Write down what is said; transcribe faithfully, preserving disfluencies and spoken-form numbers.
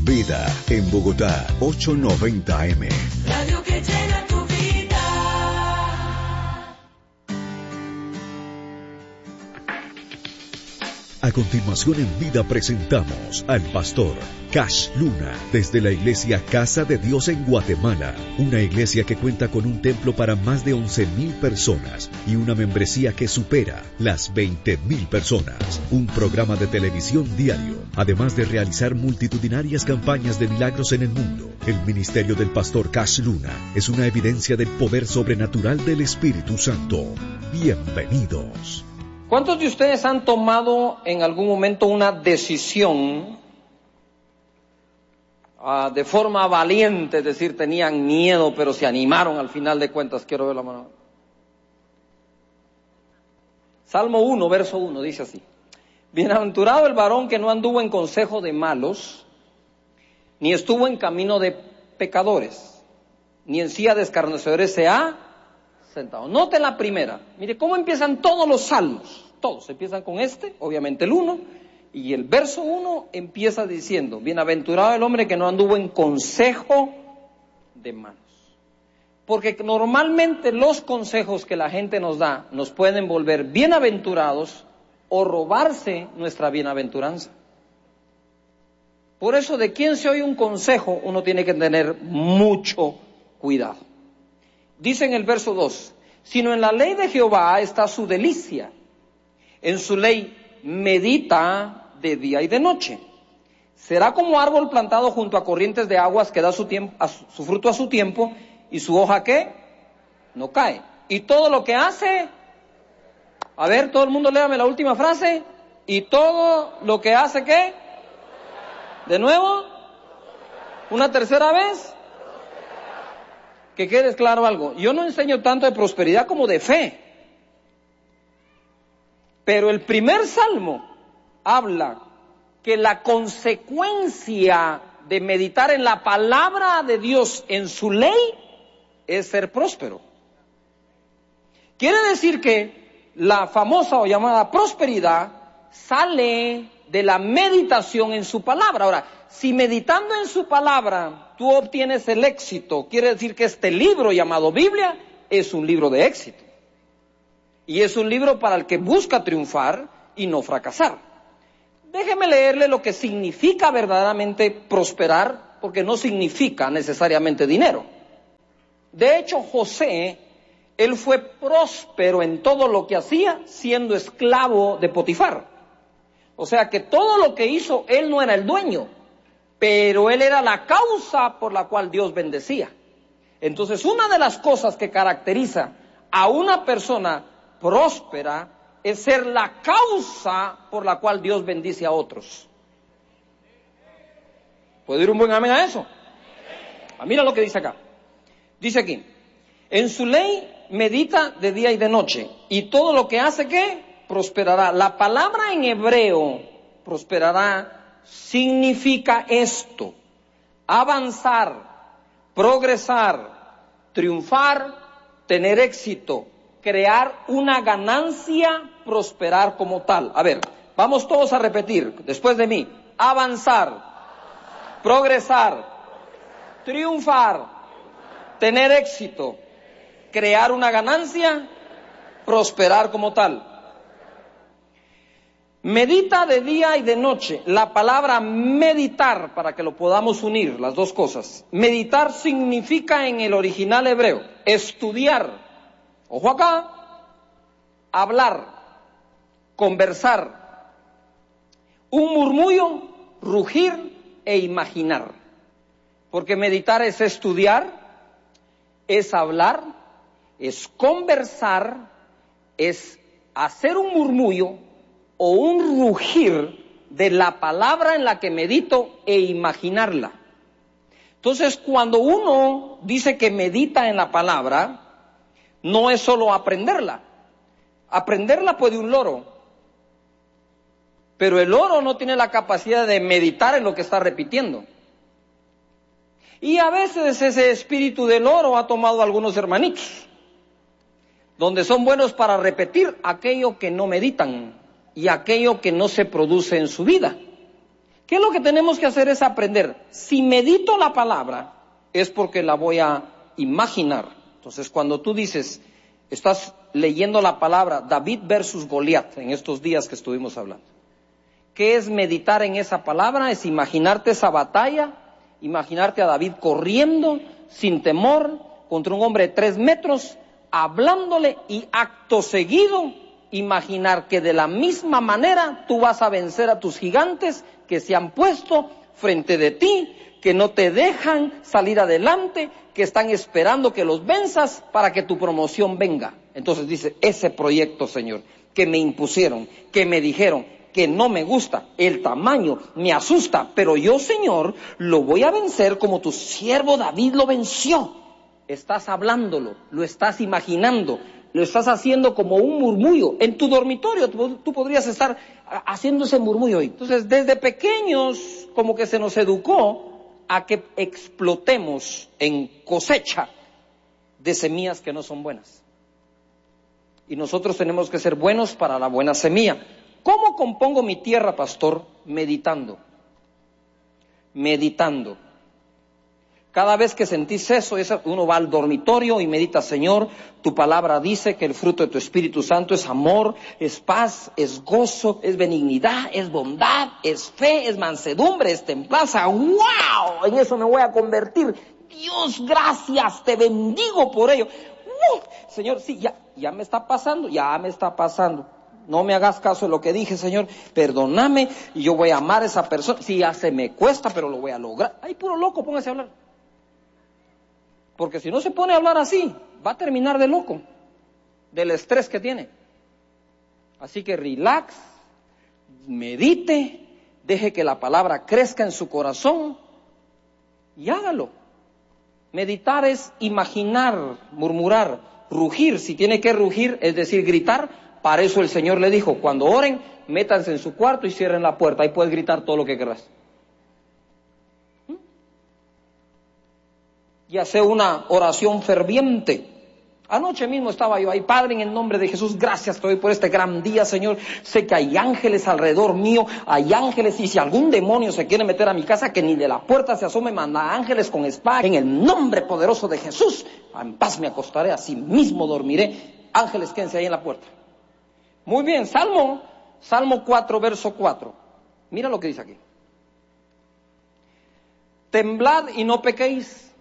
Vida en Bogotá, ochocientos noventa eme. Radio que llena tu vida. A continuación en Vida presentamos al pastor Cash Luna desde la iglesia Casa de Dios en Guatemala, una iglesia que cuenta con un templo para más de once mil personas y una membresía que supera las veinte mil personas, un programa de televisión diario, además de realizar multitudinarias campañas de milagros en el mundo. El ministerio del pastor Cash Luna es una evidencia del poder sobrenatural del Espíritu Santo. Bienvenidos. ¿Cuántos de ustedes han tomado en algún momento una decisión uh, de forma valiente? Es decir, tenían miedo, pero se animaron al final de cuentas. Quiero ver la mano. Salmo uno, verso uno, dice así. Bienaventurado el varón que no anduvo en consejo de malos, ni estuvo en camino de pecadores, ni en silla de escarnecedores se ha sentado. Note la primera. Mire cómo empiezan todos los salmos. Todos empiezan con este, obviamente el uno, y el verso uno empieza diciendo, bienaventurado el hombre que no anduvo en consejo de malos. Porque normalmente los consejos que la gente nos da nos pueden volver bienaventurados o robarse nuestra bienaventuranza. Por eso, de quien se oye un consejo, uno tiene que tener mucho cuidado. Dice en el verso dos, sino en la ley de Jehová está su delicia, en su ley medita de día y de noche. Será como árbol plantado junto a corrientes de aguas que da su, tiempo, a su, su fruto a su tiempo, y su hoja ¿qué? No cae. Y todo lo que hace, a ver, todo el mundo léame la última frase, y todo lo que hace ¿qué? De nuevo, una tercera vez. Que quede claro algo, yo no enseño tanto de prosperidad como de fe, pero el primer salmo habla que la consecuencia de meditar en la palabra de Dios, en su ley, es ser próspero. Quiere decir que la famosa o llamada prosperidad sale de la meditación en su palabra. Ahora, si meditando en su palabra tú obtienes el éxito, quiere decir que este libro llamado Biblia es un libro de éxito. Y es un libro para el que busca triunfar y no fracasar. Déjeme leerle lo que significa verdaderamente prosperar, porque no significa necesariamente dinero. De hecho, José, él fue próspero en todo lo que hacía, siendo esclavo de Potifar. O sea que todo lo que hizo, él no era el dueño, pero él era la causa por la cual Dios bendecía. Entonces, una de las cosas que caracteriza a una persona próspera es ser la causa por la cual Dios bendice a otros. ¿Puede ir un buen amén a eso? Ah, mira lo que dice acá. Dice aquí, en su ley medita de día y de noche, y todo lo que hace, ¿qué? Prosperará. La palabra en hebreo, prosperará, significa esto: avanzar, progresar, triunfar, tener éxito, crear una ganancia, prosperar como tal. A ver, vamos todos a repetir después de mí: avanzar, progresar, triunfar, tener éxito, crear una ganancia, prosperar como tal. Medita de día y de noche. La palabra meditar, para que lo podamos unir, las dos cosas. Meditar significa en el original hebreo estudiar. Ojo acá. Hablar, conversar. Un murmullo, rugir e imaginar. Porque meditar es estudiar, es hablar, es conversar, es hacer un murmullo o un rugir de la palabra en la que medito e imaginarla. Entonces, cuando uno dice que medita en la palabra, no es solo aprenderla. Aprenderla puede un loro, pero el loro no tiene la capacidad de meditar en lo que está repitiendo. Y a veces ese espíritu del loro ha tomado a algunos hermanitos, donde son buenos para repetir aquello que no meditan y aquello que no se produce en su vida. ¿Qué es lo que tenemos que hacer? Es aprender. Si medito la palabra, es porque la voy a imaginar. Entonces, cuando tú dices, estás leyendo la palabra David versus Goliat, en estos días que estuvimos hablando, ¿qué es meditar en esa palabra? Es imaginarte esa batalla, imaginarte a David corriendo, sin temor, contra un hombre de tres metros, hablándole, y acto seguido, imaginar que de la misma manera tú vas a vencer a tus gigantes que se han puesto frente de ti, que no te dejan salir adelante, que están esperando que los venzas para que tu promoción venga. Entonces dice, ese proyecto, Señor, que me impusieron, que me dijeron, que no me gusta, el tamaño me asusta, pero yo, Señor, lo voy a vencer como tu siervo David lo venció. Estás hablándolo, lo estás imaginando, lo estás haciendo como un murmullo. En tu dormitorio tú, tú podrías estar haciendo ese murmullo hoy. Entonces, desde pequeños, como que se nos educó a que explotemos en cosecha de semillas que no son buenas. Y nosotros tenemos que ser buenos para la buena semilla. ¿Cómo compongo mi tierra, pastor? Meditando. Meditando. Cada vez que sentís eso, uno va al dormitorio y medita, Señor, tu palabra dice que el fruto de tu Espíritu Santo es amor, es paz, es gozo, es benignidad, es bondad, es fe, es mansedumbre, es templanza. ¡Wow! En eso me voy a convertir. Dios, gracias, te bendigo por ello. ¡Uh! Señor, sí, ya, ya me está pasando, ya me está pasando. No me hagas caso de lo que dije, Señor, perdóname, y yo voy a amar a esa persona. Sí, ya se me cuesta, pero lo voy a lograr. Ay, puro loco, póngase a hablar. Porque si no se pone a hablar así, va a terminar de loco, del estrés que tiene. Así que relax, medite, deje que la palabra crezca en su corazón y hágalo. Meditar es imaginar, murmurar, rugir. Si tiene que rugir, es decir, gritar. Para eso el Señor le dijo, cuando oren, métanse en su cuarto y cierren la puerta. Ahí puedes gritar todo lo que querrás. ¿Mm? Y hacer una oración ferviente. Anoche mismo estaba yo ahí, Padre, en el nombre de Jesús, gracias te doy por este gran día, Señor. Sé que hay ángeles alrededor mío, hay ángeles, y si algún demonio se quiere meter a mi casa, que ni de la puerta se asome, manda ángeles con espada. En el nombre poderoso de Jesús, en paz me acostaré, así mismo dormiré. Ángeles, quédense ahí en la puerta. Muy bien, Salmo, Salmo cuatro, verso cuatro. Mira lo que dice aquí. Temblad y no pequéis.